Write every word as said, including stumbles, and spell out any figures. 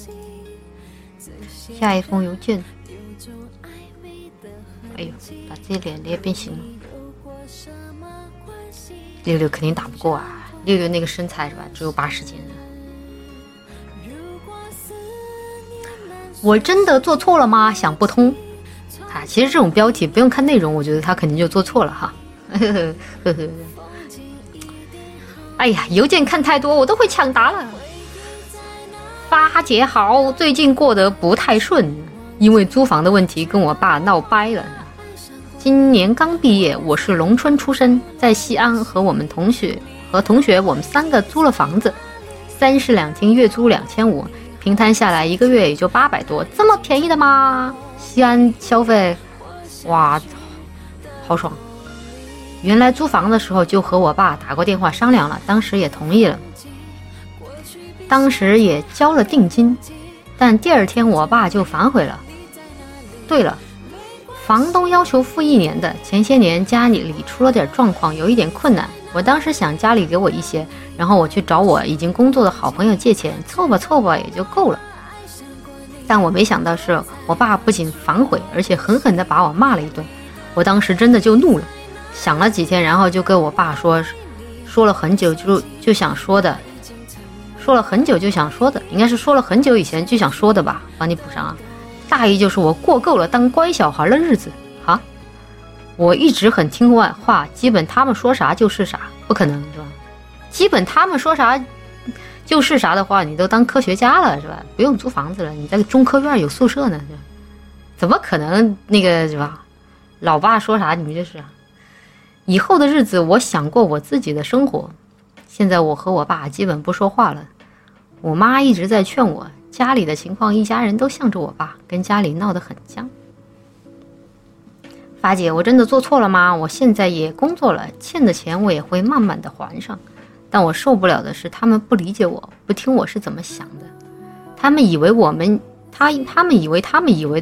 下一封邮件，哎呦，把自己脸咧变形了。六六肯定打不过啊，六六那个身材是吧，只有八十斤。我真的做错了吗？想不通啊！其实这种标题不用看内容，我觉得他肯定就做错了哈。哎呀，邮件看太多，我都会抢答了。八姐好，最近过得不太顺，因为租房的问题跟我爸闹掰了。今年刚毕业，我是农村出身，在西安和我们同学和同学我们三个租了房子，三室两厅，月租两千五，平摊下来一个月也就八百多，这么便宜的吗？西安消费，哇，好爽！原来租房的时候就和我爸打过电话商量了，当时也同意了，当时也交了定金，但第二天我爸就反悔了。对了，房东要求付一年的，前些年家里出了点状况，有一点困难，我当时想家里给我一些，然后我去找我已经工作的好朋友借钱，凑吧凑吧也就够了。但我没想到是我爸不仅反悔，而且狠狠地把我骂了一顿。我当时真的就怒了，想了几天，然后就跟我爸说，说了很久就就想说的，说了很久就想说的，应该是说了很久以前就想说的吧，帮你补上啊。大意就是我过够了当乖小孩的日子哈。我一直很听话，基本他们说啥就是啥，不可能是吧？基本他们说啥就是啥的话，你都当科学家了是吧？不用租房子了，你在中科院有宿舍呢，是吧？怎么可能那个是吧？老爸说啥你们就是啊。以后的日子我想过我自己的生活，现在我和我爸基本不说话了。我妈一直在劝我，家里的情况一家人都向着我爸，跟家里闹得很僵。发姐，我真的做错了吗？我现在也工作了，欠的钱我也会慢慢的还上，但我受不了的是他们不理解我，不听我是怎么想的。他们以为我们他他们以为他们以为的